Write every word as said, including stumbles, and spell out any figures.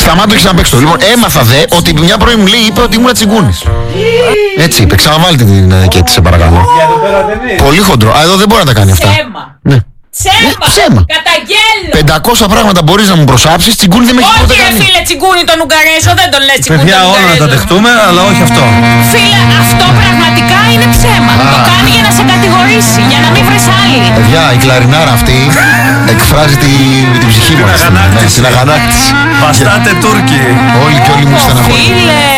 Σταμάτω και να παίξω. Λοιπόν, έμαθα δε ότι μια πρωί μου λέει είπε ότι ήμουν τσιγκούνης. Έτσι είπε, ξαναβάλτε την ενκέτη σε παρακαλώ. Πολύ χοντρό. Α, εδώ δεν μπορεί να τα κάνει αυτά. Ναι. Ψέμα! Ψέμα! Καταγγέλλω! πεντακόσια πράγματα μπορείς να μου προσάψεις, τσιγκούνι δεν με έχει ποτέ Όχι ρε κάνει. φίλε, τσιγκούνι τον Ουγγαρέζο, δεν τον λες τσιγκούνι Παιδιά, τον όλα να τα Ουγγαρέζο. δεχτούμε, αλλά όχι αυτό. Φίλε, αυτό πραγματικά είναι ψέμα. Το κάνει για να σε κατηγορήσει, για να μην βρεις άλλη. Παιδιά, η κλαρινάρα αυτή εκφράζει τη, την ψυχή μας. αγανάκτηση. Ναι, την αγανάκτηση. Βαστάτε Τούρκοι. Όλοι και όλοι μου στεναχωρούν. Φίλε.